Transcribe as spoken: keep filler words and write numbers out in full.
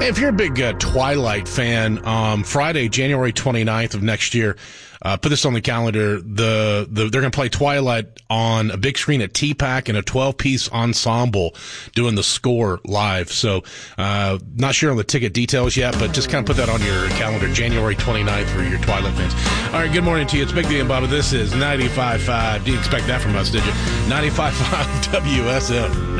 Hey, if you're a big uh, Twilight fan, um, Friday, January twenty-ninth of next year, uh, put this on the calendar. The, the they're going to play Twilight on a big screen at T PAC and a twelve-piece ensemble doing the score live. So, uh, not sure on the ticket details yet, but just kind of put that on your calendar, January twenty-ninth for your Twilight fans. All right, good morning to you. It's Big D and Bubba. This is ninety-five point five. Didn't expect that from us, did you? ninety-five point five W S L.